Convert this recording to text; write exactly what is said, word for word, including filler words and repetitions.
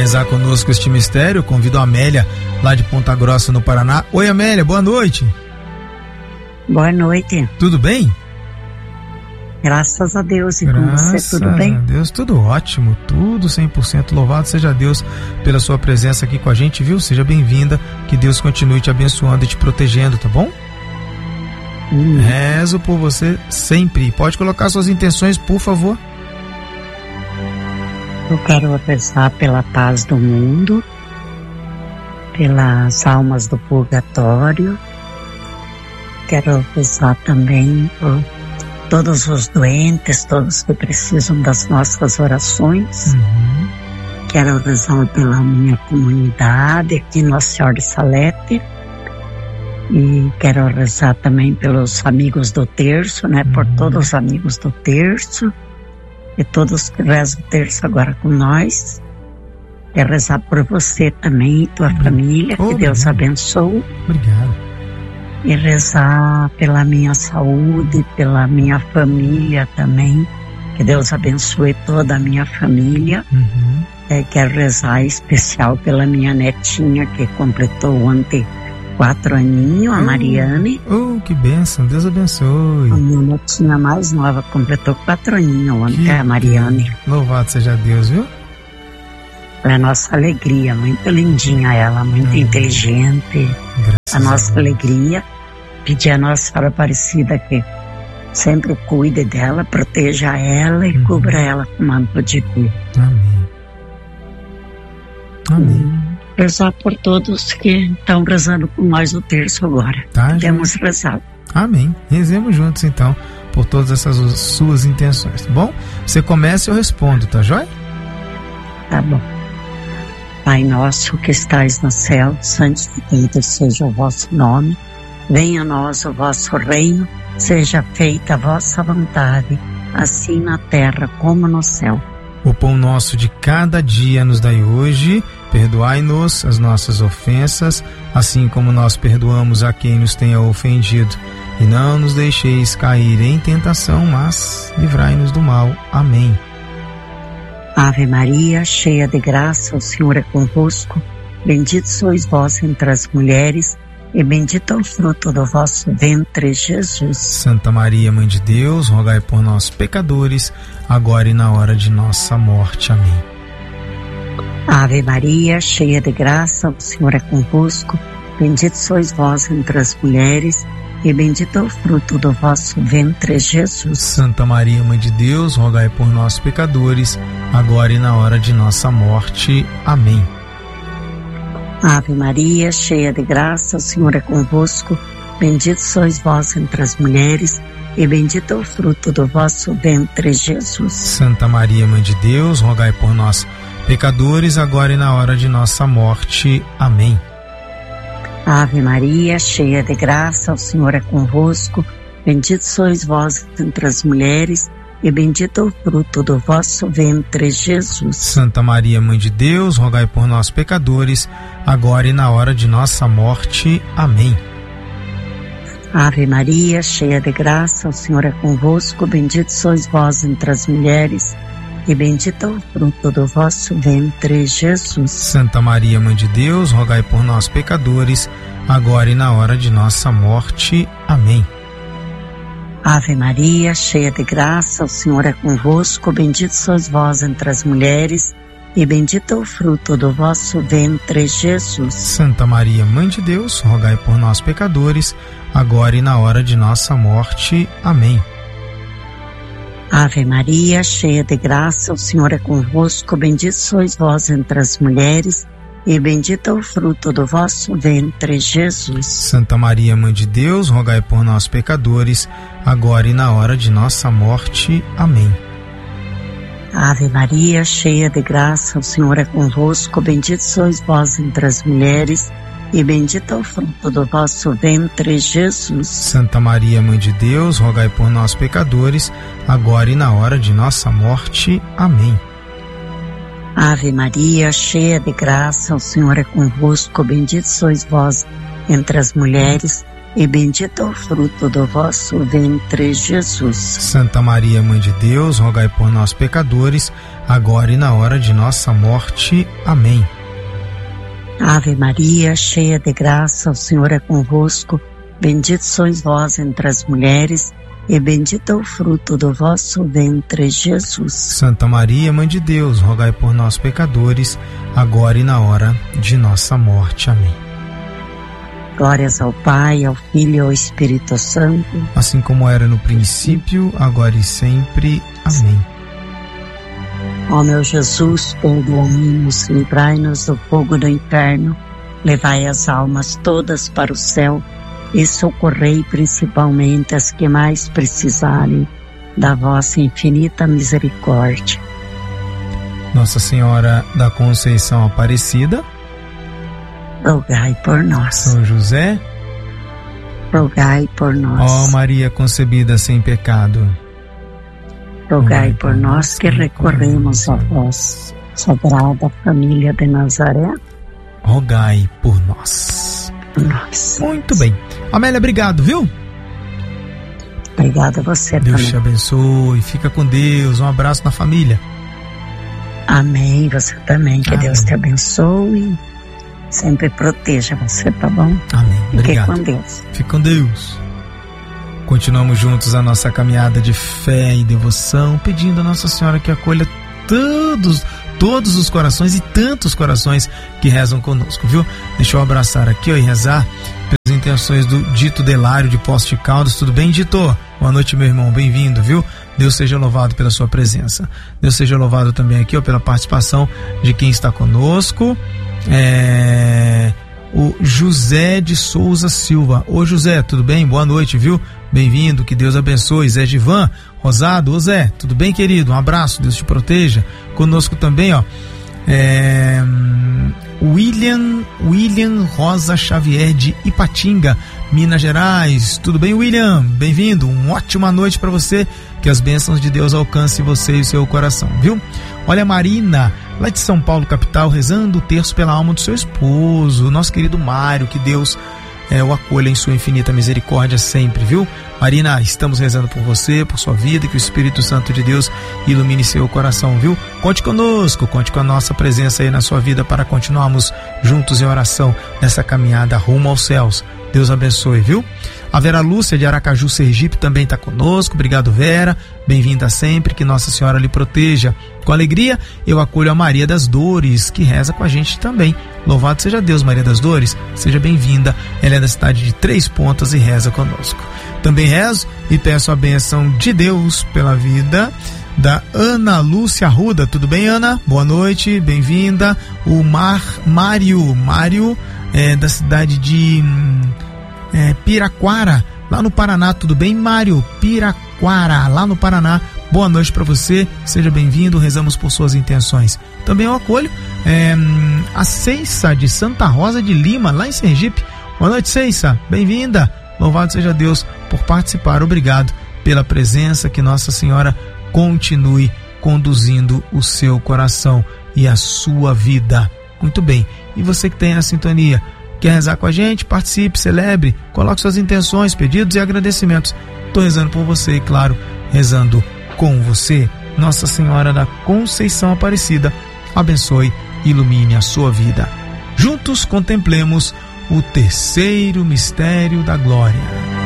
rezar conosco este mistério, convido a Amélia, lá de Ponta Grossa, no Paraná. Oi, Amélia, boa noite. Boa noite. Tudo bem? Graças a Deus. E com você, tudo bem? Graças a Deus, tudo ótimo, tudo cem por cento. Louvado seja Deus pela sua presença aqui com a gente, viu? Seja bem-vinda, que Deus continue te abençoando e te protegendo, tá bom? Hum. Rezo por você sempre. Pode colocar suas intenções, por favor. Eu quero rezar pela paz do mundo, pelas almas do purgatório. Quero rezar também por todos os doentes, todos que precisam das nossas orações. Uhum. Quero rezar pela minha comunidade aqui no Nossa Senhora de Salete. E quero rezar também pelos amigos do terço, né? Uhum. Por todos os amigos do terço. E todos que rezam o terço agora com nós. Quero rezar por você também e tua uhum. família. Que Obrigado. Deus abençoe. Obrigado. E rezar pela minha saúde, pela minha família também. Que Deus abençoe toda a minha família. Uhum. É, quero rezar especial pela minha netinha que completou ontem quatro aninhos, a oh, Mariane. Oh, que bênção, Deus abençoe. A minha netinha mais nova completou quatro aninhos ontem, que a Mariane. Louvado seja Deus, viu? É a nossa alegria, muito lindinha ela, muito hum. inteligente. Graças a nossa a alegria. Pedir a Nossa Senhora Aparecida que sempre cuide dela, proteja ela e hum. cubra ela com manto de cura. Amém. Amém. Hum. Rezar por todos que estão rezando com nós o terço agora. Tá, Temos rezado. Amém. Rezemos juntos então por todas essas suas intenções, tá bom? Você começa e eu respondo, tá joia? Tá bom. Pai nosso que estais no céu, santificado seja o vosso nome. Venha a nós o vosso reino, seja feita a vossa vontade, assim na terra como no céu. O pão nosso de cada dia nos dai hoje, perdoai-nos as nossas ofensas, assim como nós perdoamos a quem nos tenha ofendido. E não nos deixeis cair em tentação, mas livrai-nos do mal. Amém. Ave Maria, cheia de graça, o Senhor é convosco. Bendito sois vós entre as mulheres, e bendito é o fruto do vosso ventre, Jesus. Santa Maria, Mãe de Deus, rogai por nós, pecadores, agora e na hora de nossa morte. Amém. Ave Maria, cheia de graça, o Senhor é convosco. Bendito sois vós entre as mulheres, e bendito é o fruto do vosso ventre, Jesus. Santa Maria, Mãe de Deus, rogai por nós, pecadores, agora e na hora de nossa morte. Amém. Ave Maria, cheia de graça, o Senhor é convosco. Bendito sois vós entre as mulheres, e bendito é o fruto do vosso ventre, Jesus. Santa Maria, Mãe de Deus, rogai por nós, pecadores, agora e na hora de nossa morte. Amém. Ave Maria, cheia de graça, o Senhor é convosco. Bendito sois vós entre as mulheres, e bendito é o fruto do vosso ventre, Jesus. Santa Maria, Mãe de Deus, rogai por nós, pecadores, agora e na hora de nossa morte. Amém. Ave Maria, cheia de graça, o Senhor é convosco. Bendito sois vós entre as mulheres, e bendito é o fruto do vosso ventre, Jesus. Santa Maria, Mãe de Deus, rogai por nós, pecadores, agora e na hora de nossa morte. Amém. Ave Maria, cheia de graça, o Senhor é convosco. Bendito sois vós entre as mulheres, e bendito é o fruto do vosso ventre, Jesus. Santa Maria, Mãe de Deus, rogai por nós, pecadores, agora e na hora de nossa morte. Amém. Ave Maria, cheia de graça, o Senhor é convosco. Bendito sois vós entre as mulheres, e bendito é o fruto do vosso ventre, Jesus. Santa Maria, Mãe de Deus, rogai por nós, pecadores, agora e na hora de nossa morte. Amém. Ave Maria, cheia de graça, o Senhor é convosco. Bendito sois vós entre as mulheres, e bendito é o fruto do vosso ventre, Jesus. Santa Maria, Mãe de Deus, rogai por nós, pecadores, agora e na hora de nossa morte. Amém. Ave Maria, cheia de graça, o Senhor é convosco. Bendito sois vós entre as mulheres, e bendito é o fruto do vosso ventre, Jesus. Santa Maria, Mãe de Deus, rogai por nós, pecadores, agora e na hora de nossa morte. Amém. Ave Maria, cheia de graça, o Senhor é convosco. Bendito sois vós entre as mulheres, e bendito é o fruto do vosso ventre, Jesus. Santa Maria, Mãe de Deus, rogai por nós, pecadores, agora e na hora de nossa morte. Amém. Glórias ao Pai, ao Filho e ao Espírito Santo, assim como era no princípio, agora e sempre. Amém. Ó meu Jesus, perdoai-nos, livrai-nos do fogo do inferno, levai as almas todas para o céu e socorrei principalmente as que mais precisarem da vossa infinita misericórdia. Nossa Senhora da Conceição Aparecida, rogai por nós. São José, rogai por nós. Ó Maria concebida sem pecado, rogai por nós que recorremos a vós. Sagrada Família de Nazaré, rogai por nós. Nós. Muito bem. Amélia, obrigado, viu? Obrigada a você Deus também. te abençoe, fica com Deus, um abraço na família. Amém, você também, que Amém. Deus te abençoe, sempre proteja você, tá bom? Amém, obrigado. Fique com Deus. Fique com Deus. Continuamos juntos a nossa caminhada de fé e devoção, pedindo a Nossa Senhora que acolha todos, todos os corações e tantos corações que rezam conosco, viu? Deixa eu abraçar aqui ó, e rezar pelas intenções do Dito Delário de Poços de Caldas. Tudo bem, Dito? Boa noite, meu irmão, bem-vindo, viu? Deus seja louvado pela sua presença. Deus seja louvado também aqui ó, pela participação de quem está conosco. É... O José de Souza Silva. Ô José, tudo bem? Boa noite, viu? Bem-vindo, que Deus abençoe. Zé Givan Rosado. Ô Zé, tudo bem, querido? Um abraço, Deus te proteja. Conosco também, ó, é... William, William Rosa Xavier de Ipatinga, Minas Gerais. Tudo bem, William? Bem-vindo. Uma ótima noite para você. Que as bênçãos de Deus alcancem você e o seu coração, viu? Olha, Marina, lá de São Paulo, capital, rezando o terço pela alma do seu esposo, nosso querido Mário, que Deus é, o acolha em sua infinita misericórdia sempre, viu? Marina, estamos rezando por você, por sua vida, que o Espírito Santo de Deus ilumine seu coração, viu? Conte conosco, conte com a nossa presença aí na sua vida para continuarmos juntos em oração nessa caminhada rumo aos céus. Deus abençoe, viu? A Vera Lúcia de Aracaju, Sergipe, também está conosco. Obrigado, Vera. Bem-vinda sempre. Que Nossa Senhora lhe proteja. Com alegria, eu acolho a Maria das Dores, que reza com a gente também. Louvado seja Deus, Maria das Dores. Seja bem-vinda. Ela é da cidade de Três Pontas e reza conosco. Também rezo e peço a bênção de Deus pela vida da Ana Lúcia Arruda. Tudo bem, Ana? Boa noite, bem-vinda. O Mar, Mário, Mário é da cidade de... É, Piraquara, lá no Paraná. Tudo bem, Mário? Piraquara, lá no Paraná. Boa noite para você, seja bem-vindo, rezamos por suas intenções. Também eu acolho é, a Ceissa de Santa Rosa de Lima, lá em Sergipe. Boa noite, Ceissa, bem-vinda. Louvado seja Deus por participar. Obrigado pela presença, que Nossa Senhora continue conduzindo o seu coração e a sua vida. Muito bem, e você que tem a sintonia, quer rezar com a gente? Participe, celebre, coloque suas intenções, pedidos e agradecimentos. Estou rezando por você e, claro, rezando com você. Nossa Senhora da Conceição Aparecida, abençoe e ilumine a sua vida. Juntos contemplemos o terceiro mistério da glória.